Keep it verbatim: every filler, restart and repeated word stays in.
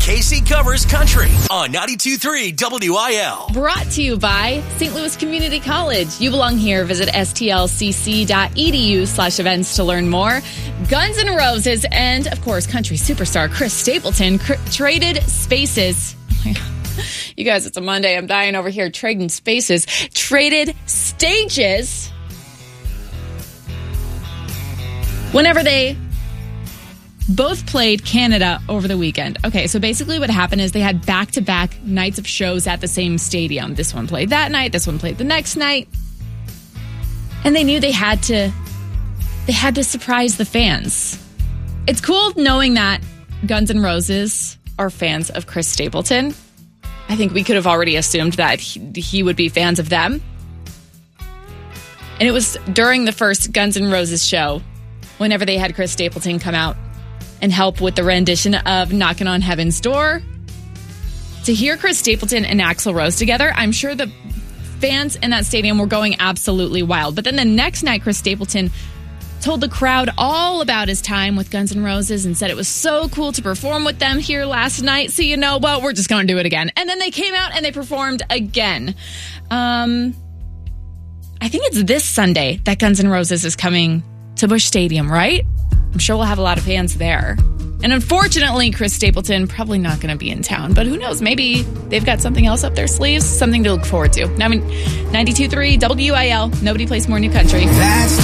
Casey covers country on ninety-two point three W I L. Brought to you by Saint Louis Community College. You belong here. Visit stlcc.edu slash events to learn more. Guns N' Roses and, of course, country superstar Chris Stapleton cr- traded spaces. You guys, it's a Monday. I'm dying over here trading spaces. Traded stages whenever they both played Canada over the weekend. Okay, so basically what happened is they had back-to-back nights of shows at the same stadium. This one played that night, this one played the next night. And they knew they had to they had to surprise the fans. It's cool knowing that Guns N' Roses are fans of Chris Stapleton. I think we could have already assumed that he, he would be fans of them. And it was during the first Guns N' Roses show, whenever they had Chris Stapleton come out and help with the rendition of Knockin' on Heaven's Door. To hear Chris Stapleton and Axl Rose together, I'm sure the fans in that stadium were going absolutely wild. But then the next night, Chris Stapleton told the crowd all about his time with Guns N' Roses and said it was so cool to perform with them here last night. So, you know what? We're just going to do it again. And then they came out and they performed again. Um, I think it's this Sunday that Guns N' Roses is coming to Busch Stadium, right? I'm sure we'll have a lot of fans there. And unfortunately, Chris Stapleton probably not going to be in town. But who knows? Maybe they've got something else up their sleeves, something to look forward to. I mean, ninety-two point three W I L, nobody plays more new country. That's